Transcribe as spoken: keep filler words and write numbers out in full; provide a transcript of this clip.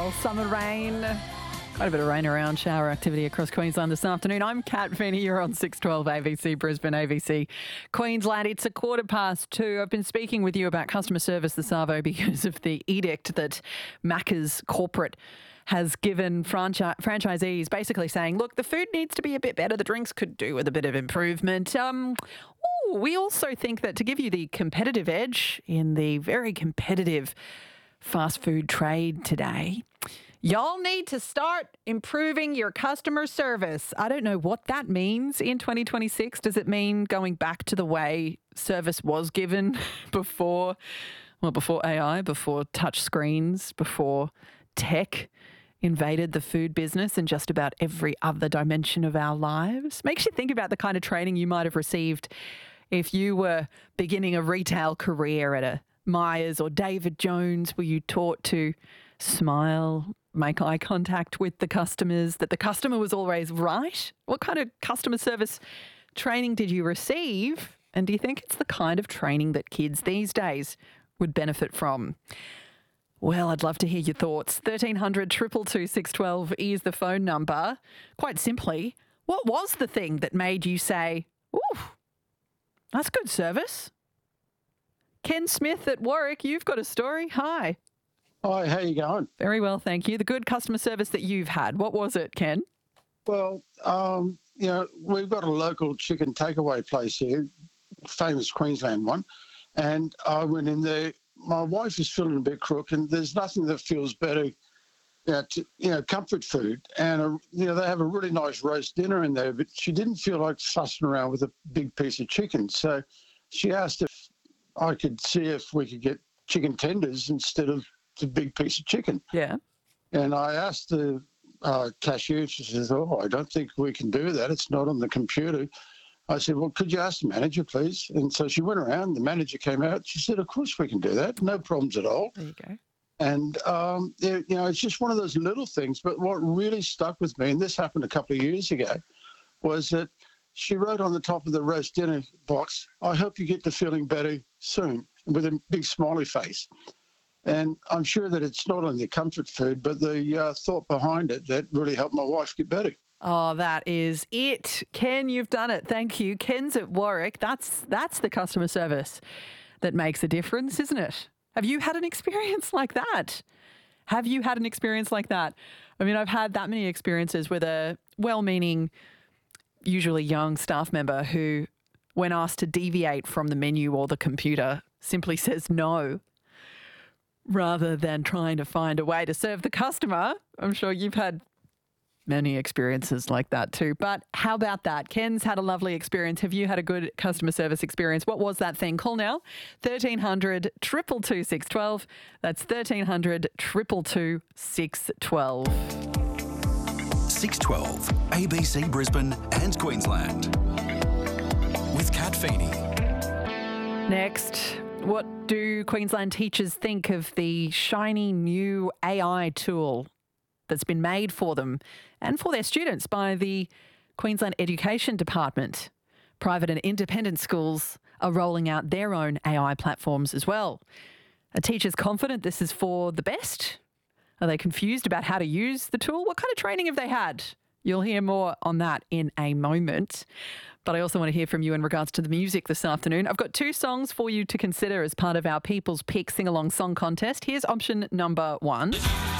well. Summer rain. Quite a bit of rain around, shower activity across Queensland this afternoon. I'm Kat Feeney. You're on six twelve A B C Brisbane, A B C Queensland. It's a quarter past two. I've been speaking with you about customer service this arvo because of the edict that Macca's corporate has given franchi- franchisees, basically saying, look, the food needs to be a bit better. The drinks could do with a bit of improvement. Um, ooh, we also think that to give you the competitive edge in the very competitive fast food trade today, y'all need to start improving your customer service. I don't know what that means in twenty twenty-six. Does it mean going back to the way service was given before, well, before A I, before touch screens, before tech invaded the food business and just about every other dimension of our lives? Makes you think about the kind of training you might have received if you were beginning a retail career at a Myers or David Jones. Were you taught to smile, make eye contact with the customers, that the customer was always right? What kind of customer service training did you receive? And do you think it's the kind of training that kids these days would benefit from? Well, I'd love to hear your thoughts. thirteen hundred, two two two, six one two is the phone number. Quite simply, what was the thing that made you say, ooh, that's good service? Ken Smith at Warwick, you've got a story. Hi. Hi, how you going? Very well, thank you. The good customer service that you've had, what was it, Ken? Well, um, you know, we've got a local chicken takeaway place here, famous Queensland one, and I went in there. My wife is feeling a bit crook, and there's nothing that feels better, you know, to, you know comfort food. And, a, you know, they have a really nice roast dinner in there, but she didn't feel like fussing around with a big piece of chicken. So she asked if I could see if we could get chicken tenders instead of the big piece of chicken. Yeah. And I asked the uh, cashier, she says, oh, I don't think we can do that. It's not on the computer. I said, well, could you ask the manager, please? And so she went around. The manager came out. She said, of course we can do that. No problems at all. There you go. And, um, it, you know, it's just one of those little things. But what really stuck with me, and this happened a couple of years ago, was that she wrote on the top of the roast dinner box, I hope you get to feeling better soon, with a big smiley face. And I'm sure that it's not only comfort food, but the uh, thought behind it that really helped my wife get better. Oh, that is it. Ken, you've done it. Thank you. Ken's at Warwick. That's that's the customer service that makes a difference, isn't it? Have you had an experience like that? Have you had an experience like that? I mean, I've had that many experiences with a well-meaning, usually young staff member who, when asked to deviate from the menu or the computer, simply says no, rather than trying to find a way to serve the customer. I'm sure you've had many experiences like that too. But how about that? Ken's had a lovely experience. Have you had a good customer service experience? What was that thing? Call now, thirteen hundred, two two two, six one two. That's thirteen hundred, two two two, six one two. six twelve, A B C Brisbane and Queensland. With Kat Feeney. Next, what do Queensland teachers think of the shiny new A I tool that's been made for them and for their students by the Queensland Education Department? Private and independent schools are rolling out their own A I platforms as well. Are teachers confident this is for the best? Are they confused about how to use the tool? What kind of training have they had? You'll hear more on that in a moment. But I also want to hear from you in regards to the music this afternoon. I've got two songs for you to consider as part of our People's Pick Sing-Along Song Contest. Here's option number one.